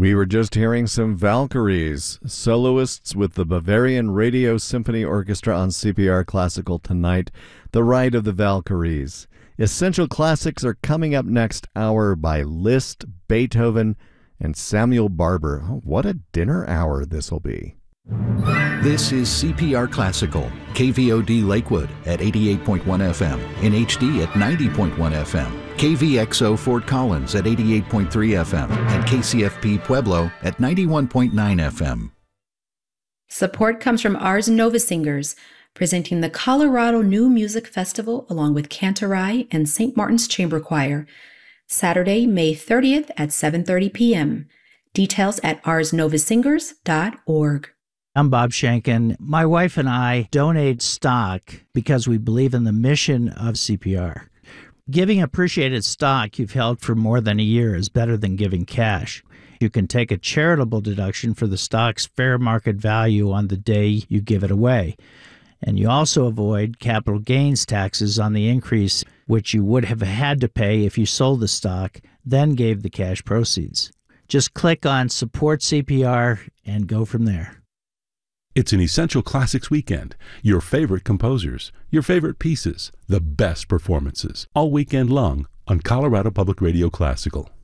We were just hearing some Valkyries, soloists with the Bavarian Radio Symphony Orchestra on CPR Classical tonight, The Ride of the Valkyries. Essential Classics are coming up next hour by Liszt, Beethoven, and Samuel Barber. Oh, what a dinner hour this will be. This is CPR Classical, KVOD Lakewood at 88.1 FM, in HD at 90.1 FM, KVXO Fort Collins at 88.3 FM, and KCFP Pueblo at 91.9 FM. Support comes from Ars Nova Singers, presenting the Colorado New Music Festival along with Cantorai and St. Martin's Chamber Choir, Saturday, May 30th at 7:30 p.m. Details at arsnovasingers.org. I'm Bob Shankin. My wife and I donate stock because we believe in the mission of CPR. Giving appreciated stock you've held for more than a year is better than giving cash. You can take a charitable deduction for the stock's fair market value on the day you give it away. And you also avoid capital gains taxes on the increase, which you would have had to pay if you sold the stock, then gave the cash proceeds. Just click on Support CPR and go from there. It's an Essential Classics weekend. Your favorite composers, your favorite pieces, the best performances, all weekend long on Colorado Public Radio Classical.